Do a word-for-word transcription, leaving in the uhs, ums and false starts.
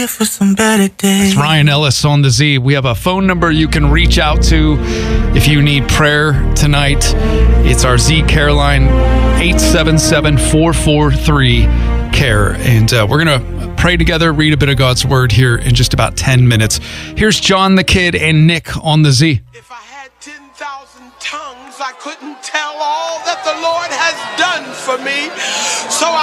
here for some better days. It's Ryan Ellis on the Z. We have a phone number you can reach out to if you need prayer tonight. It's our Z Care line, eight seven seven, four four three, C A R E. And uh, we're going to pray together, read a bit of God's word here in just about ten minutes. Here's John the Kid and Nick on the Z. If I had ten thousand tongues, I couldn't tell all that the Lord has done for me. So I